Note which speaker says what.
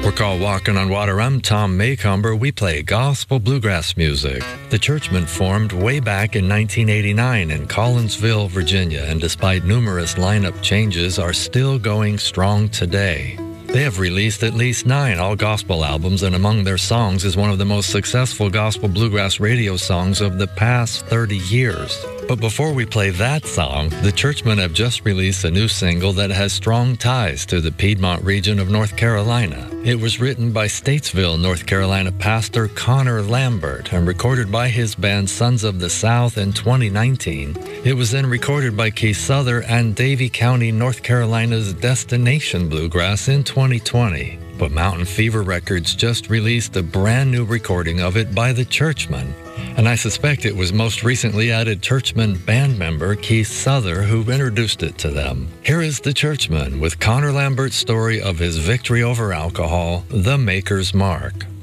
Speaker 1: We're called Walking on Water. I'm Tom Maycomber. We play gospel bluegrass music. The Churchmen formed way back in 1989 in Collinsville, Virginia, and despite numerous lineup changes, are still going strong today. They have released at least 9 all-gospel albums, and among their songs is one of the most successful gospel bluegrass radio songs of the past 30 years. But before we play that song, the Churchmen have just released a new single that has strong ties to the Piedmont region of North Carolina. It was written by Statesville, North Carolina pastor Connor Lambert and recorded by his band Sons of the South in 2019. It was then recorded by Keith Souther and Davie County, North Carolina's Destination Bluegrass in 2020. But Mountain Fever Records just released a brand new recording of it by the Churchmen. And I suspect it was most recently added Churchman band member Keith Souther who introduced it to them. Here is the Churchmen with Connor Lambert's story of his victory over alcohol, The Maker's Mark.